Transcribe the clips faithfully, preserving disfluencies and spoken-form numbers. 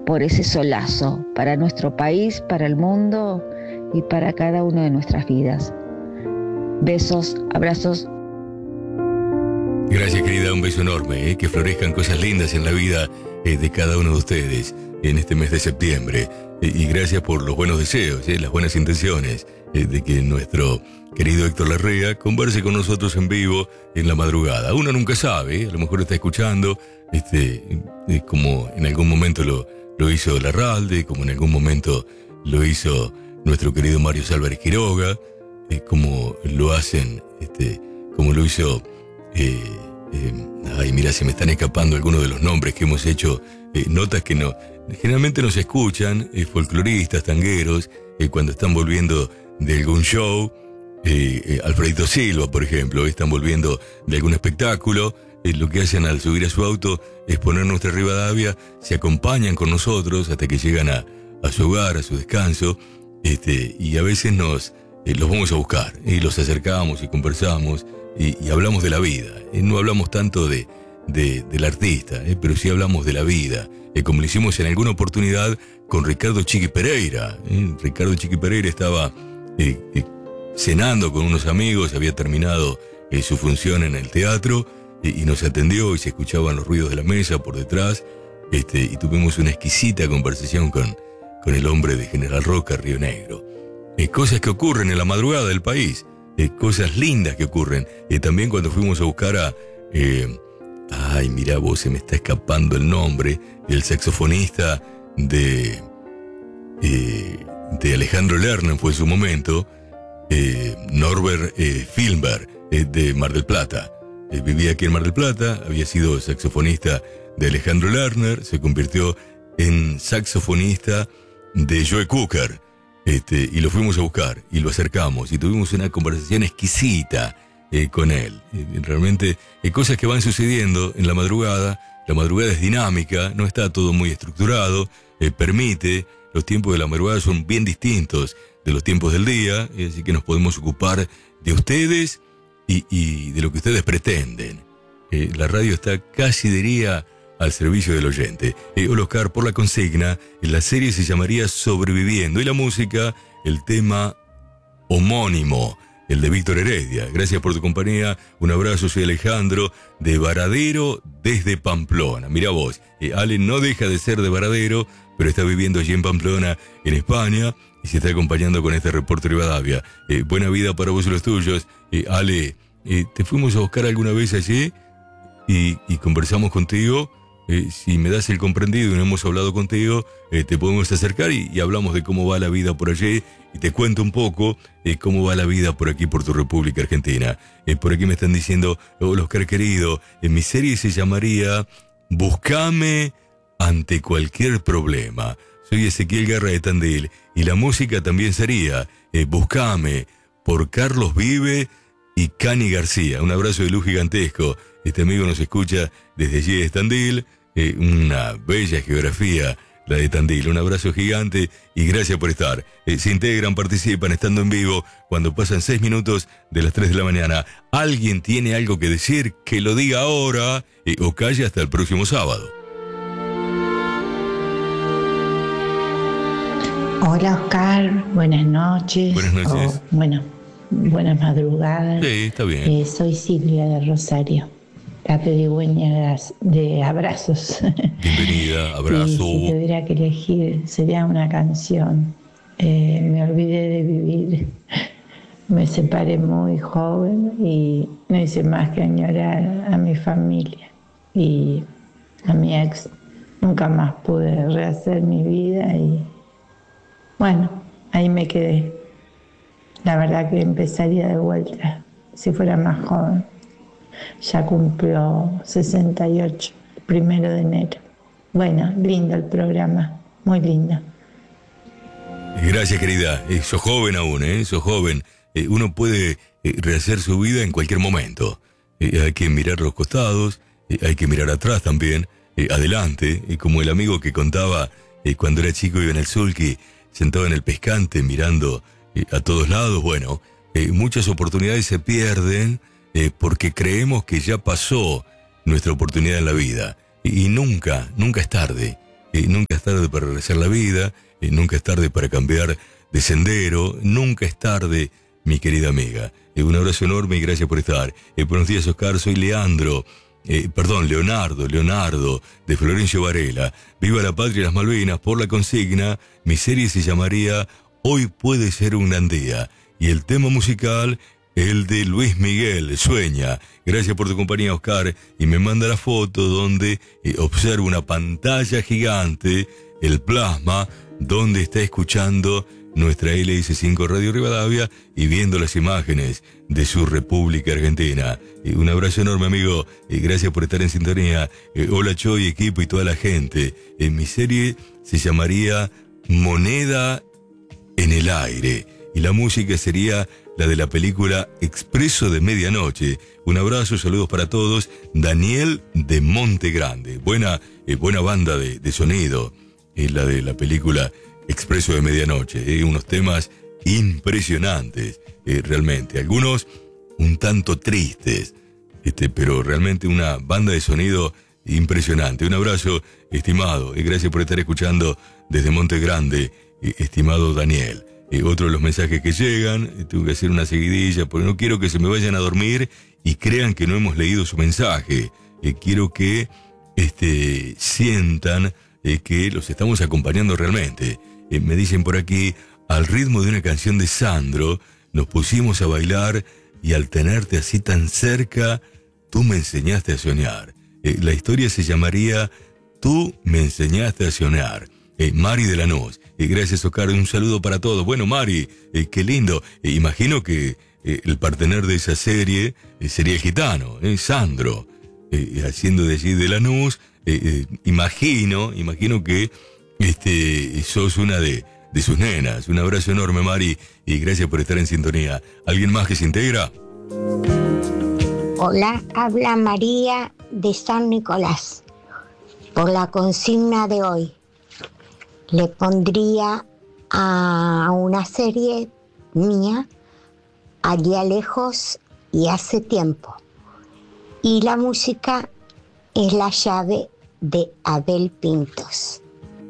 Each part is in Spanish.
por ese solazo, para nuestro país, para el mundo y para cada una de nuestras vidas. Besos, abrazos. Gracias, querida, un beso enorme, ¿eh? Que florezcan cosas lindas en la vida eh, de cada uno de ustedes en este mes de septiembre. Eh, y gracias por los buenos deseos, eh, las buenas intenciones eh, de que nuestro querido Héctor Larrea converse con nosotros en vivo en la madrugada. Uno nunca sabe, ¿eh? A lo mejor está escuchando, este, eh, como en algún momento lo, lo hizo Larralde, como en algún momento lo hizo nuestro querido Mario Álvarez Quiroga, eh, como lo hacen, este, como lo hizo... Eh, eh, ay, mira, se me están escapando algunos de los nombres que hemos hecho, eh, notas que no, generalmente nos escuchan, eh, folcloristas, tangueros, eh, cuando están volviendo de algún show, eh, eh, Alfredito Silva, por ejemplo, están volviendo de algún espectáculo, eh, lo que hacen al subir a su auto es poner nuestra Rivadavia, se acompañan con nosotros hasta que llegan a, a su hogar, a su descanso, este, y a veces nos eh, los vamos a buscar, y los acercamos y conversamos, Y, y hablamos de la vida, eh, no hablamos tanto de, de, del artista, eh, pero sí hablamos de la vida, eh, como lo hicimos en alguna oportunidad con Ricardo Chiqui Pereira. Eh. Ricardo Chiqui Pereira estaba eh, eh, cenando con unos amigos, había terminado eh, su función en el teatro eh, y nos atendió y se escuchaban los ruidos de la mesa por detrás, este, y tuvimos una exquisita conversación con, con el hombre de General Roca, Río Negro. Eh, cosas que ocurren en la madrugada del país. Eh, cosas lindas que ocurren. Eh, también cuando fuimos a buscar a... Eh, ay, mira vos, se me está escapando el nombre. El saxofonista de... Eh, de Alejandro Lerner fue en su momento. Eh, Norbert eh, Filmberg, eh, de Mar del Plata. Eh, vivía aquí en Mar del Plata, había sido saxofonista de Alejandro Lerner, se convirtió en saxofonista de Joe Cooker. Este, y lo fuimos a buscar y lo acercamos y tuvimos una conversación exquisita eh, con él. Eh, realmente hay cosas que van sucediendo en la madrugada. La madrugada es dinámica, no está todo muy estructurado, eh, permite, los tiempos de la madrugada son bien distintos de los tiempos del día, eh, así que nos podemos ocupar de ustedes y, y de lo que ustedes pretenden. Eh, la radio está casi, diría, al servicio del oyente. Eh, hola Oscar, por la consigna, la serie se llamaría Sobreviviendo y la música, el tema homónimo, el de Víctor Heredia. Gracias por tu compañía, un abrazo, soy Alejandro de Varadero desde Pamplona. Mira vos, eh, Ale no deja de ser de Varadero, pero está viviendo allí en Pamplona, en España, y se está acompañando con este reporte de Rivadavia. Eh, buena vida para vos y los tuyos. Eh, Ale, eh, ¿te fuimos a buscar alguna vez allí? Y, y conversamos contigo. Eh, si me das el comprendido y no hemos hablado contigo, eh, te podemos acercar y, y hablamos de cómo va la vida por allí y te cuento un poco eh, cómo va la vida por aquí, por tu República Argentina. Eh, por aquí me están diciendo, hola Oscar querido, en mi serie se llamaría Buscame ante cualquier problema. Soy Ezequiel Guerra de Tandil y la música también sería eh, Buscame por Carlos Vive y Cani García. Un abrazo de luz gigantesco. Este amigo nos escucha desde allí de Tandil. Eh, una bella geografía, la de Tandil. Un abrazo gigante y gracias por estar. Eh, se integran, participan, estando en vivo cuando pasan seis minutos de las tres de la mañana. ¿Alguien tiene algo que decir? Que lo diga ahora eh, o calle hasta el próximo sábado. Hola Oscar, buenas noches. Buenas noches. Oh, bueno, buenas madrugadas. Sí, está bien. Eh, soy Silvia de Rosario, la pedigüeña de abrazos. Bienvenida, abrazo. Y si tuviera que elegir, sería una canción. Eh, me olvidé de vivir. Me separé muy joven y no hice más que añorar a mi familia y a mi ex. Nunca más pude rehacer mi vida y bueno, ahí me quedé. La verdad que empezaría de vuelta si fuera más joven. Ya cumplió sesenta y ocho, el primero de enero. Bueno, lindo el programa, muy lindo. Gracias, querida. Eh, sos joven aún, ¿eh? Sos joven. Eh, uno puede eh, rehacer su vida en cualquier momento. Eh, hay que mirar los costados, eh, hay que mirar atrás también, eh, adelante, eh, como el amigo que contaba eh, cuando era chico iba en el sulky, sentado en el pescante mirando eh, a todos lados. Bueno, eh, muchas oportunidades se pierden eh, porque creemos que ya pasó nuestra oportunidad en la vida. Y, y nunca, nunca es tarde. Eh, nunca es tarde para realizar la vida, eh, nunca es tarde para cambiar de sendero, nunca es tarde, mi querida amiga. Eh, un abrazo enorme y gracias por estar. Eh, buenos días, Oscar, soy Leandro. Eh, perdón, Leonardo, Leonardo, de Florencio Varela. Viva la patria y las Malvinas. Por la consigna, mi serie se llamaría Hoy puede ser un gran día. Y el tema musical, el de Luis Miguel, Sueña. Gracias por tu compañía, Oscar. Y me manda la foto donde eh, observo una pantalla gigante, el plasma, donde está escuchando nuestra L S cinco Radio Rivadavia y viendo las imágenes de su República Argentina. Eh, un abrazo enorme, amigo, y eh, gracias por estar en sintonía. Eh, hola, Choy, equipo y toda la gente. En mi serie se llamaría Moneda en el Aire y la música sería la de la película Expreso de Medianoche. Un abrazo, saludos para todos. Daniel de Monte Grande. Buena, eh, buena banda de, de sonido, eh, la de la película Expreso de Medianoche, eh, unos temas impresionantes, eh, realmente, algunos un tanto tristes, este, pero realmente una banda de sonido impresionante. Un abrazo, estimado, y eh, gracias por estar escuchando desde Monte Grande, eh, estimado Daniel. Eh, otro de los mensajes que llegan, eh, tengo que hacer una seguidilla, porque no quiero que se me vayan a dormir y crean que no hemos leído su mensaje. Eh, quiero que este, sientan eh, que los estamos acompañando realmente. Eh, me dicen por aquí, al ritmo de una canción de Sandro, nos pusimos a bailar y al tenerte así tan cerca, tú me enseñaste a soñar. Eh, la historia se llamaría Tú me enseñaste a soñar. Eh, Mari de Lanús. Eh, gracias, Oscar. Un saludo para todos. Bueno, Mari, eh, qué lindo. Eh, imagino que eh, el partener de esa serie eh, sería el gitano, eh, Sandro, eh, haciendo de allí de Lanús. Eh, eh, imagino, imagino que Este, sos una de, de sus nenas. Un abrazo enorme, Mari, y gracias por estar en sintonía. ¿Alguien más que se integra? Hola, habla María de San Nicolás. Por la consigna de hoy, le pondría a una serie mía, Allá lejos y hace tiempo. Y la música es La llave de Abel Pintos.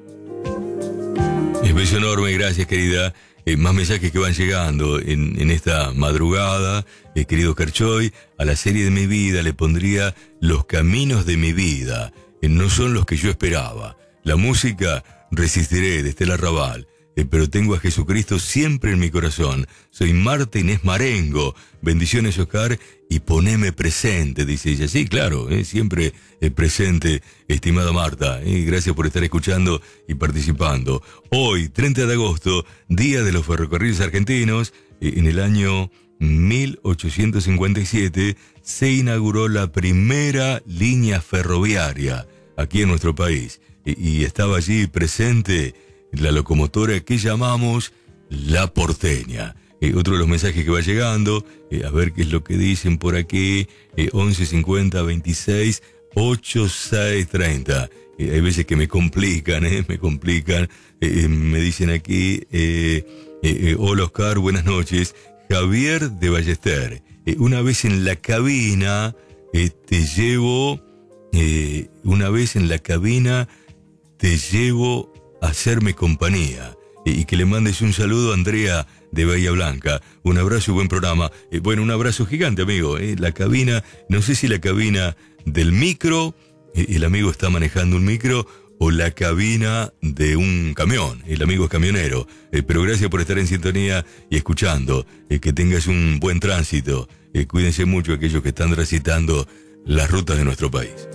Un beso enorme, gracias, querida. Eh, más mensajes que van llegando en, en esta madrugada. Eh, querido Carchoy, a la serie de mi vida le pondría Los caminos de mi vida. Eh, no son los que yo esperaba. La música, Resistiré, de Estela Raval. Eh, pero tengo a Jesucristo siempre en mi corazón. Soy Marta Inés Marengo. Bendiciones, Oscar, y poneme presente, dice ella. Sí, claro, eh, siempre eh, presente, estimada Marta. Eh, gracias por estar escuchando y participando. Hoy, treinta de agosto, Día de los Ferrocarriles Argentinos, eh, en el año mil ochocientos cincuenta y siete, se inauguró la primera línea ferroviaria aquí en nuestro país. Eh, y estaba allí presente la locomotora que llamamos La Porteña. Eh, otro de los mensajes que va llegando, eh, a ver qué es lo que dicen por aquí, eh, once cincuenta veintiséis ochenta y seis treinta. Eh, hay veces que me complican, eh, me complican. Eh, eh, me dicen aquí, eh, eh, eh, hola Oscar, buenas noches. Javier de Ballester. Eh, una vez en la cabina, eh, te llevo, eh, una vez en la cabina, te llevo a hacerme compañía. Eh, y que le mandes un saludo a Andrea de Bahía Blanca. Un abrazo y buen programa. Eh, bueno, un abrazo gigante, amigo. Eh, la cabina, no sé si la cabina del micro, eh, el amigo está manejando un micro, o la cabina de un camión. El amigo es camionero. Eh, pero gracias por estar en sintonía y escuchando. Eh, que tengas un buen tránsito. Eh, cuídense mucho aquellos que están transitando las rutas de nuestro país.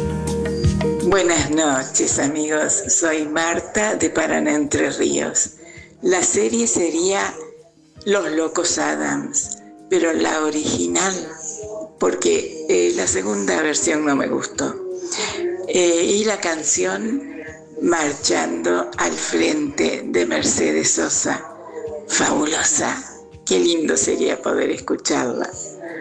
Buenas noches, amigos. Soy Marta de Paraná, Entre Ríos. La serie sería Los Locos Adams, pero la original, porque eh, la segunda versión no me gustó. Eh, y la canción Marchando al Frente de Mercedes Sosa. Fabulosa. Qué lindo sería poder escucharla.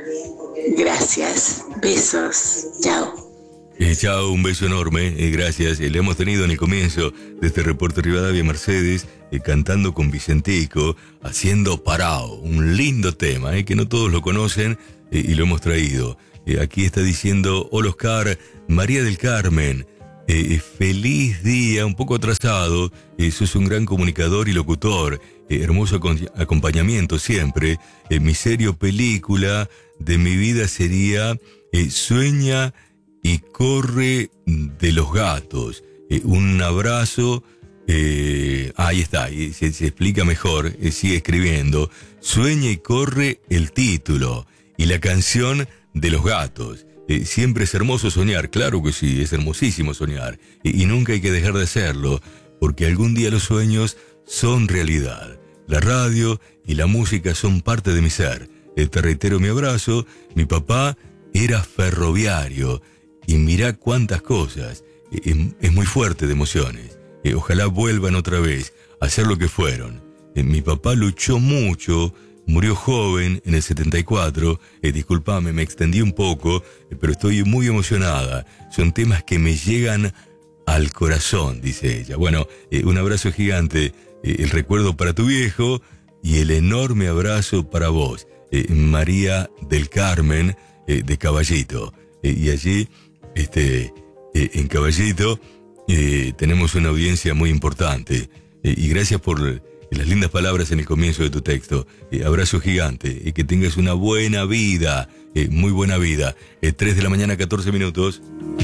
Gracias. Besos. Chao. Eh, chao, un beso enorme, eh, gracias. Eh, le hemos tenido en el comienzo de este reporte Rivadavia Mercedes, eh, cantando con Vicentico, haciendo Parao, un lindo tema, eh, que no todos lo conocen, eh, y lo hemos traído. Eh, aquí está diciendo, hola Oscar, María del Carmen, Eh, feliz día, un poco atrasado. Eh, sos un gran comunicador y locutor. Eh, hermoso ac- acompañamiento siempre. Eh, mi serie o película de mi vida sería eh, Sueña y corre de los gatos. Eh, un abrazo. Eh, ahí está, y se, se explica mejor. Eh, sigue escribiendo. Sueña y corre el título. Y la canción de los gatos. Eh, siempre es hermoso soñar, claro que sí, es hermosísimo soñar. Y, y nunca hay que dejar de hacerlo, porque algún día los sueños son realidad. La radio y la música son parte de mi ser. Eh, te reitero mi abrazo. Mi papá era ferroviario. Y mirá cuántas cosas. Eh, es, es muy fuerte de emociones. Eh, ojalá vuelvan otra vez a ser lo que fueron. Eh, mi papá luchó mucho. Murió joven, en el setenta y cuatro. Eh, discúlpame, me extendí un poco, eh, pero estoy muy emocionada. Son temas que me llegan al corazón, dice ella. Bueno, eh, un abrazo gigante, eh, el recuerdo para tu viejo y el enorme abrazo para vos, eh, María del Carmen, eh, de Caballito. Eh, y allí, este, eh, en Caballito, eh, tenemos una audiencia muy importante. Eh, y gracias por las lindas palabras en el comienzo de tu texto. Eh, abrazo gigante y que tengas una buena vida, eh, muy buena vida. Eh, tres de la mañana, catorce minutos.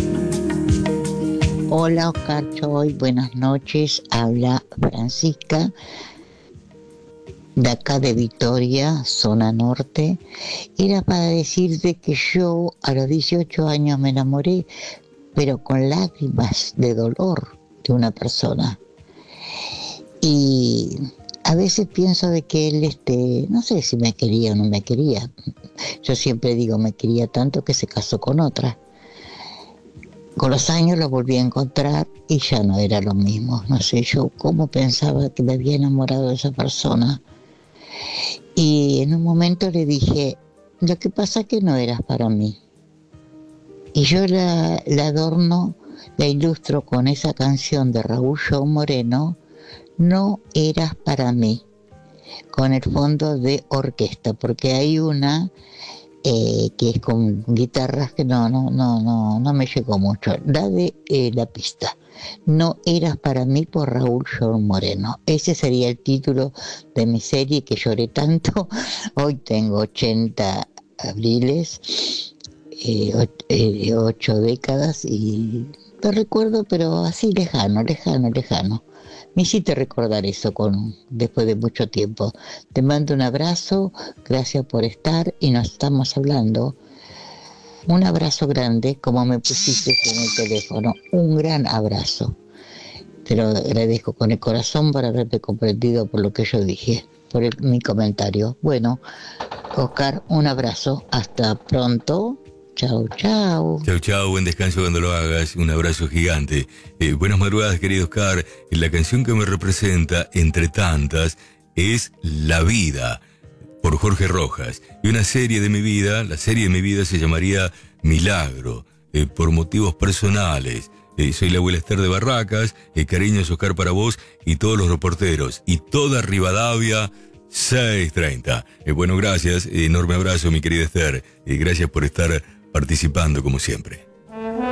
Hola Oscar Choy, buenas noches. Habla Francisca, de acá de Vitoria, zona norte. Era para decirte que yo a los dieciocho años me enamoré, pero con lágrimas de dolor de una persona. Y a veces pienso de que él, este, no sé si me quería o no me quería. Yo siempre digo, me quería tanto que se casó con otra. Con los años lo volví a encontrar y ya no era lo mismo. No sé yo cómo pensaba que me había enamorado de esa persona. Y en un momento le dije, lo que pasa es que no eras para mí. Y yo la, la adorno, la ilustro con esa canción de Raúl João Moreno, No eras para mí, con el fondo de orquesta, porque hay una eh, que es con guitarras que no, no, no, no, no me llegó mucho. La de eh, la pista. No eras para mí, por Raúl João Moreno. Ese sería el título de mi serie que lloré tanto. Hoy tengo ochenta abriles, eh, eh, ocho décadas y te recuerdo, pero así lejano, lejano, lejano. Me hiciste recordar eso con, después de mucho tiempo. Te mando un abrazo, gracias por estar y nos estamos hablando. Un abrazo grande, como me pusiste en el teléfono, un gran abrazo. Te lo agradezco con el corazón por haberte comprendido por lo que yo dije, por el, mi comentario. Bueno, Oscar, un abrazo, hasta pronto. Chau, chau. Chau, chau, buen descanso cuando lo hagas, un abrazo gigante. Eh, buenas madrugadas, querido Oscar. La canción que me representa, entre tantas, es La Vida, por Jorge Rojas. Y una serie de mi vida, la serie de mi vida se llamaría Milagro, eh, por motivos personales. Eh, soy la abuela Esther de Barracas, eh, cariños Oscar para vos y todos los reporteros, y toda Rivadavia, seis treinta. Eh, bueno, gracias, enorme abrazo mi querida Esther, eh, gracias por estar participando como siempre.